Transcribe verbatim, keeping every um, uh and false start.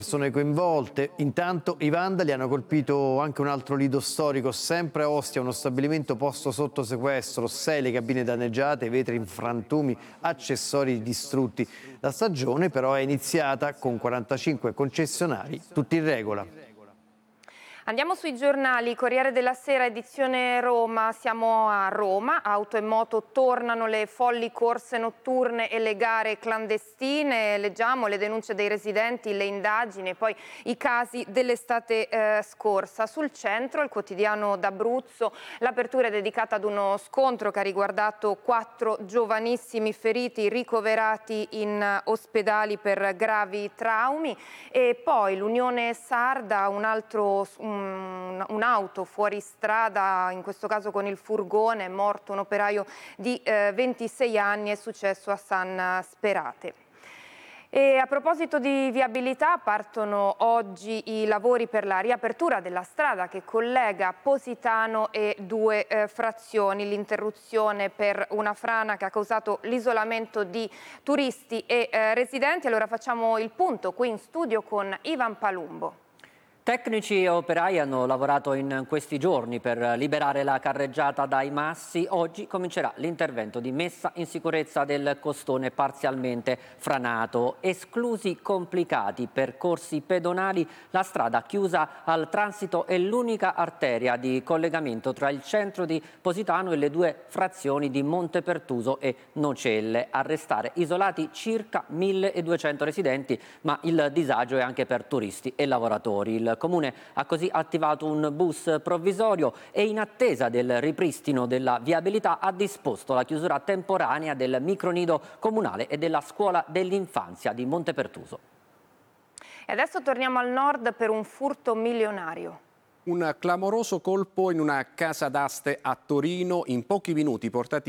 Persone coinvolte. Intanto i vandali hanno colpito anche un altro lido storico, sempre a Ostia, uno stabilimento posto sotto sequestro, sei le cabine danneggiate, vetri in frantumi, accessori distrutti. La stagione però è iniziata con quarantacinque concessionari, tutti in regola. Andiamo sui giornali, Corriere della Sera, edizione Roma, siamo a Roma, auto e moto tornano, le folli corse notturne e le gare clandestine, leggiamo le denunce dei residenti, le indagini e poi i casi dell'estate eh, scorsa. Sul centro, il quotidiano d'Abruzzo, l'apertura è dedicata ad uno scontro che ha riguardato quattro giovanissimi feriti ricoverati in ospedali per gravi traumi e poi l'Unione Sarda, un altro un un'auto fuori strada, in questo caso con il furgone, è morto un operaio di eh, ventisei anni, è successo a San Sperate. E a proposito di viabilità, partono oggi i lavori per la riapertura della strada che collega Positano e due eh, frazioni, l'interruzione per una frana che ha causato l'isolamento di turisti e eh, residenti. Allora facciamo il punto qui in studio con Ivan Palumbo. Tecnici e operai hanno lavorato in questi giorni per liberare la carreggiata dai massi. Oggi comincerà l'intervento di messa in sicurezza del costone parzialmente franato. Esclusi complicati percorsi pedonali, la strada chiusa al transito è l'unica arteria di collegamento tra il centro di Positano e le due frazioni di Montepertuso e Nocelle. A restare isolati circa milleduecento residenti, ma il disagio è anche per turisti e lavoratori. Il Il Comune ha così attivato un bus provvisorio e in attesa del ripristino della viabilità ha disposto la chiusura temporanea del micronido comunale e della scuola dell'infanzia di Montepertuso. E adesso torniamo al nord per un furto milionario. Un clamoroso colpo in una casa d'aste a Torino, in pochi minuti portati